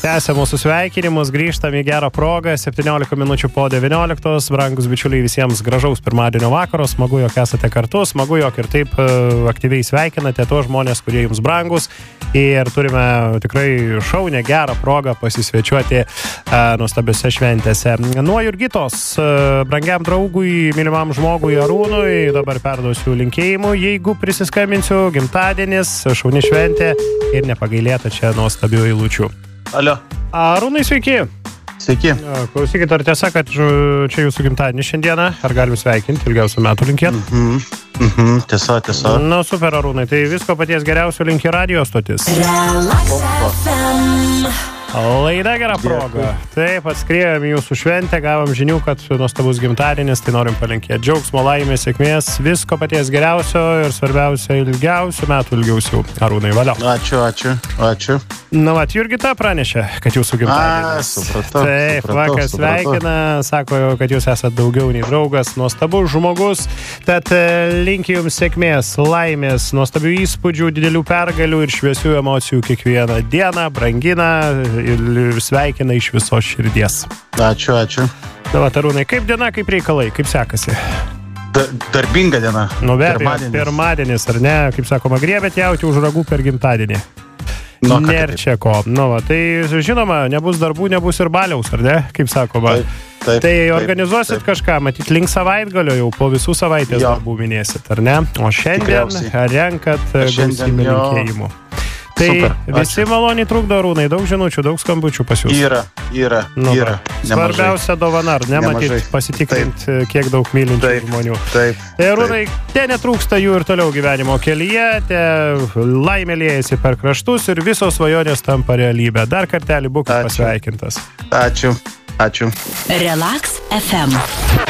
Tęsia mūsų sveikinimus, grįžtam į gerą progą, 17 minučių po 19, brangus bičiuliai, visiems gražaus pirmadienio vakaro, smagu, jog esate kartu, smagu, jog ir taip aktyviai sveikinate tuos žmonės, kurie jums brangus, ir turime tikrai šaunę gerą progą pasisvečiuoti nuostabiose šventėse. Nuo Jurgitos, brangiam draugui, mylimam žmogui Arūnui, dabar perduosiu linkėjimų, jeigu prisiskambinsiu, gimtadienis, šauni šventė ir nepagailėta čia nuostabių eilučių. Alio. Arūnai, sveiki. Sveiki. Klausykit, ar tiesa, kad čia jūsų gimtadienis šiandieną? Ar galim sveikinti, ilgiausių metų linkėti? Tiesa. Na, super, Arūnai, tai visko paties geriausio linki radio stotis. Laida gera proga. Taip, atskrėjom į jūsų šventę, gavom žinių, kad nuostabus gimtadienis, tai norim palinkėti džiaugsmo, laimės, sėkmės, visko paties geriausio ir svarbiausia ilgiausių metų ilgiausių. Arūnai, valio. Ačiū. Na, vat, Jurgita pranešė, kad jūsų gimtadienis. Supratau. Taip, vakar sveikina, sako, kad jūs esate daugiau nei draugas, nuostabus žmogus, tad linki jums sėkmės, laimės, nuostabių įspūdžių, didelių pergalių ir šviesių emocijų kiekvieną dieną, brangina ir sveikina iš visos širdies. Ačiū. Na, vat, Arūnai, kaip diena, kaip reikalai, kaip sekasi? Darbinga diena. Nu, be abejo, pirmadienis, ar ne, kaip sakoma, griebėt jauti už ragų per gimtadienį. Nėr čia ko. Nu, va, tai žinoma, nebus darbų, nebus ir baliaus, ar ne, kaip sakoma. Taip, tai organizuosit kažką, matyt, link savaitgalio jau po visų savaitės darbų minėsit, ar ne? O šiandien renkat gausybę linkėjimų. Tai super, visi maloniai trukdo, Arūnai, daug žinučių, daug skambučių pas jūs. Yra. Svarbiausia dovana, ar ne, matyt, pasitikrinti, kiek daug mylinčių žmonių. Taip. Tai, Arūnai, te netrūksta jų ir toliau gyvenimo kelyje, te laimė liejasi per kraštus ir visos svajonės tampa realybė. Dar kartelį būk pasveikintas. Ačiū. Relax FM.